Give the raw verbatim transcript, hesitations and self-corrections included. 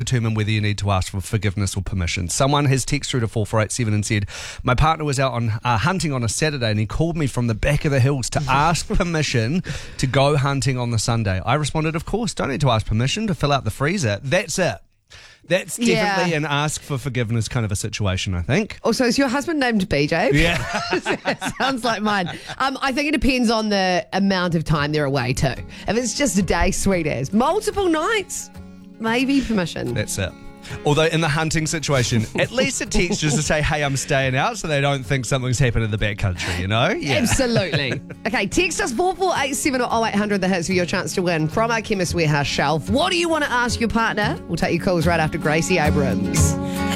determine whether you need to ask for forgiveness or permission. Someone has texted through to four four eight seven and said, my partner was out on uh, hunting on a Saturday and he called me from the back of the hills to ask permission to go hunting on the Sunday. I responded, of course, don't need to ask permission to fill out the freezer. That's it. That's definitely Yeah. an ask for forgiveness kind of a situation, I think. Also, is your husband named B J? Yeah. Sounds like mine. Um, I think it depends on the amount of time they're away too. If it's just a day, sweet as. Multiple nights, maybe permission. That's it. Although in the hunting situation, at least a text just to say, hey, I'm staying out, so they don't think something's happened in the backcountry, you know? Yeah. Absolutely. Okay, text us four four eight seven or oh eight hundred the hits for your chance to win from our Chemist Warehouse shelf. What do you want to ask your partner? We'll take your calls right after Gracie Abrams.